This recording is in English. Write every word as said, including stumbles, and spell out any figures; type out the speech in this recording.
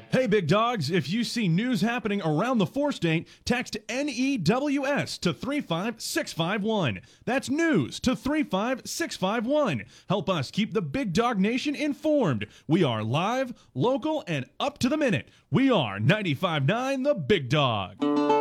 Hey, big dogs, if you see news happening around the four-state, text N E W S to three five six five one. That's news to three five six five one. Help us keep the Big Dog Nation informed. We are live, local, and up to the minute. We are ninety-five point nine The Big Dog.